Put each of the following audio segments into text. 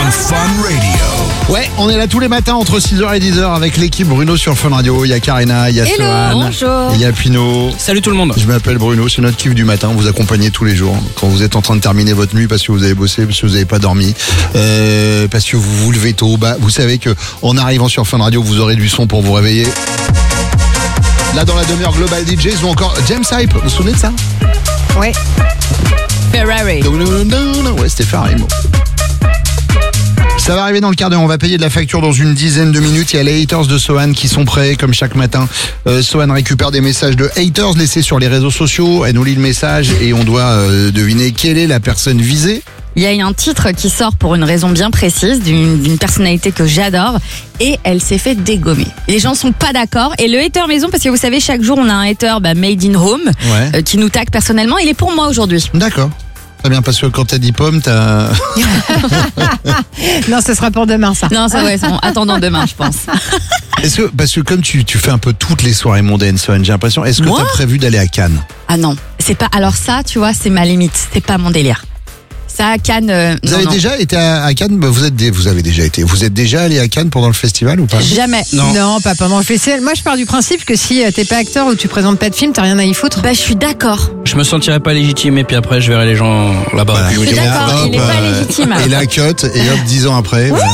Fun Radio. Ouais, on est là tous les matins entre 6h et 10h avec l'équipe Bruno sur Fun Radio. Il y a Karina, il y a Hello, Sohan, bonjour. il y a Pino. Salut tout le monde. Je m'appelle Bruno, c'est notre kiff du matin. Vous accompagnez tous les jours quand vous êtes en train de terminer votre nuit parce que vous avez bossé, parce que vous n'avez pas dormi, parce que vous vous levez tôt. Bah, vous savez que en arrivant sur Fun Radio, vous aurez du son pour vous réveiller. Là, dans la demi-heure Global DJs ou encore James Hype. Vous vous souvenez de ça? Ouais. Ferrari. Ouais, c'était Ferrari. Bon. Ça va arriver dans le quart d'heure, on va payer de la facture dans une dizaine de minutes. Il y a les haters de Sohan qui sont prêts, comme chaque matin. Sohan récupère des messages de haters laissés sur les réseaux sociaux. Elle nous lit le message et on doit deviner quelle est la personne visée. Il y a un titre qui sort pour une raison bien précise, d'une personnalité que j'adore, et elle s'est fait dégommer. Les gens sont pas d'accord, et le hater maison, parce que vous savez, chaque jour on a un hater made in home, Ouais. qui nous tag personnellement, il est pour moi aujourd'hui. D'accord. Très bien, parce que quand t'as dit pomme, t'as... Non, ce sera pour demain, ça. Non, ça ouais, c'est bon. Attendons demain, je pense. Est-ce que, parce que comme tu fais un peu toutes les soirées mondaines, Sohan, j'ai l'impression, est-ce que Moi t'as prévu d'aller à Cannes? Ah non, c'est pas. Alors ça, tu vois, c'est ma limite, c'est pas mon délire. Ça, Cannes. Vous non, avez non. déjà été à Cannes? Bah, vous avez déjà été. Vous êtes déjà allé à Cannes pendant le festival ou pas? Jamais. Non, pas pendant le festival. Moi, je pars du principe que si t'es pas acteur ou tu présentes pas de film, t'as rien à y foutre. Bah, je suis d'accord. Je me sentirais pas légitime et puis après je verrai les gens là-bas. Voilà. Je suis Et là, d'accord, il est hop, pas légitime. Et la cut, et hop, 10 ans après, voilà.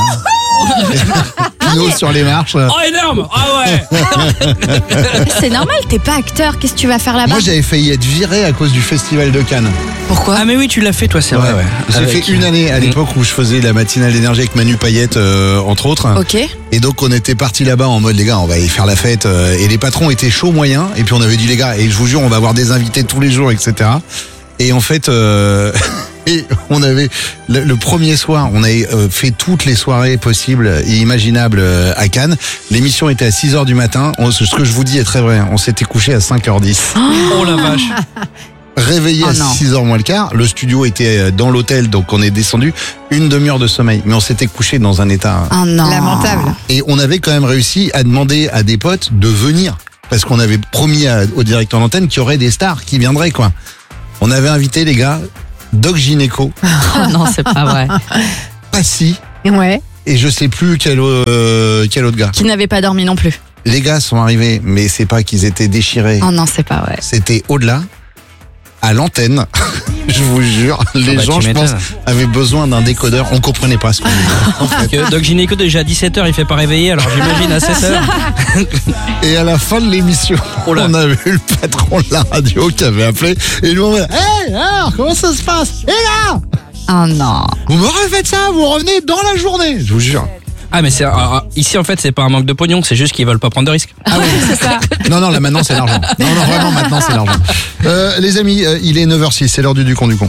Pino sur les marches. Oh énorme. Ah ouais. C'est normal, t'es pas acteur, qu'est-ce que tu vas faire là-bas? Moi, j'avais failli être viré à cause du festival de Cannes. Pourquoi? Ah mais oui tu l'as fait toi c'est vrai ouais. J'ai Avec- fait une année à l'époque où je faisais la matinale d'énergie avec Manu Payette, entre autres. Ok. Et donc, on était partis là-bas en mode, les gars, on va aller faire la fête. Et les patrons étaient chauds moyens. Et puis, on avait dit, les gars, et je vous jure, on va avoir des invités tous les jours, etc. Et en fait, et on avait le premier soir, on avait fait toutes les soirées possibles et imaginables à Cannes. L'émission était à 6h du matin. Ce que je vous dis est très vrai. On s'était couché à 5h10. Oh la vache. Réveillé Oh à non. 6h moins le quart. Le studio était dans l'hôtel, donc on est descendu une demi-heure de sommeil. Mais on s'était couché dans un état... Oh non. Lamentable. Et on avait quand même réussi à demander à des potes de venir. Parce qu'on avait promis au directeur d'antenne qu'il y aurait des stars qui viendraient, quoi. On avait invité, les gars, Doc Gynéco, Oh non, c'est pas vrai. Passy, Ouais. et je sais plus quel autre gars. Qui n'avait pas dormi non plus. Les gars sont arrivés, mais c'est pas qu'ils étaient déchirés. Oh non, c'est pas vrai. C'était au-delà, à l'antenne. Je vous jure, les bah, gens, tu je pense, m'étonnes. avaient besoin d'un décodeur. On comprenait pas ce qu'on disait. En fait. Que Doc Gynéco déjà à 17h il fait pas réveiller alors j'imagine à 7h. Et à la fin de l'émission, Oh là. on avait eu le patron de la radio qui avait appelé et nous on avait hey, alors, comment ça se passe? Et là, Oh non. vous me refaites ça, vous revenez dans la journée. Je vous jure. Ah mais c'est ici en fait c'est pas un manque de pognon c'est juste qu'ils veulent pas prendre de risques. Ah oui, c'est ça. Non, là maintenant c'est l'argent. Non, vraiment maintenant c'est l'argent. Les amis, il est 9h06, c'est l'heure du Ducon du con.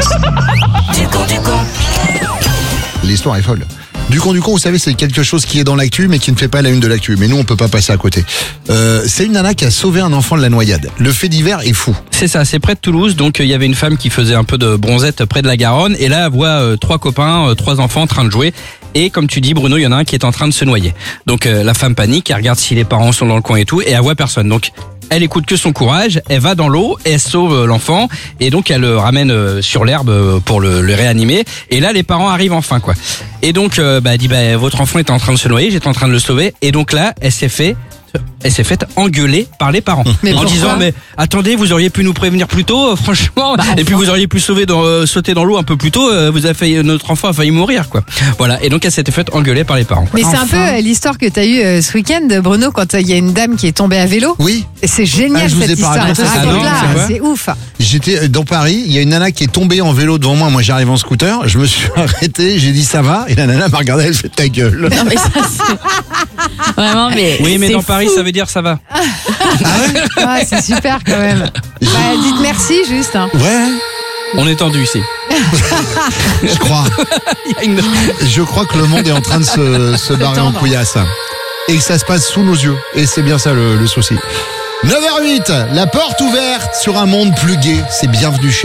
L'histoire est folle. Ducon, vous savez, c'est quelque chose qui est dans l'actu, mais qui ne fait pas la une de l'actu. Mais nous, on peut pas passer à côté. C'est une nana qui a sauvé un enfant de la noyade. Le fait divers est fou. C'est ça, c'est près de Toulouse, donc il y avait une femme qui faisait un peu de bronzette près de la Garonne, et là elle voit 3 copains, 3 enfants en train de jouer, et comme tu dis Bruno, il y en a un qui est en train de se noyer. Donc la femme panique, elle regarde si les parents sont dans le coin et tout, et elle voit personne. Donc elle écoute que son courage, elle va dans l'eau, et elle sauve l'enfant, et donc elle le ramène sur l'herbe pour le réanimer, et là les parents arrivent enfin quoi. Et donc elle dit votre enfant est en train de se noyer, j'étais en train de le sauver, et donc là elle s'est fait engueuler par les parents Mais en pourquoi disant mais attendez vous auriez pu nous prévenir plus tôt franchement et puis vous auriez pu sauter dans l'eau un peu plus tôt vous avez failli notre enfant a failli mourir quoi voilà et donc elle s'était faite engueuler par les parents Mais c'est un Enfin. peu l'histoire que t'as eue ce week-end, Bruno, quand il y a une dame qui est tombée à vélo. Oui. Et c'est génial Ah, je vous ai cette pas histoire. raconté ça. Ah non, Raconte-la, c'est quoi c'est ouf. J'étais dans Paris, il y a une nana qui est tombée en vélo devant moi. Moi, j'arrive en scooter. Je me suis arrêté, j'ai dit ça va. Et la nana m'a regardé, elle fait ta gueule. Non mais ça c'est... Vraiment, mais... oui mais c'est dans fou. Paris ça veut dire ça va Ah, c'est super quand même. Bah, dites merci juste. Hein. Ouais, on est tendu ici je crois. il y a une... Je crois que le monde est en train de se barrer en tendre. couillasse. Et que ça se passe sous nos yeux. Et c'est bien ça le souci. 9h08, la porte ouverte sur un monde plus gai. C'est bienvenu chez